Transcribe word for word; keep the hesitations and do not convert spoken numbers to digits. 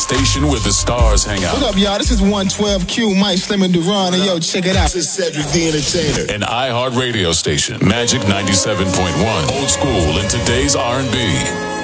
station where the stars hang out. What up, y'all? This is one twelve Q, Mike Slim and Duran, and yo, check it out. This is Cedric the Entertainer. An iHeart radio station, Magic ninety-seven point one. Old school in today's R and B.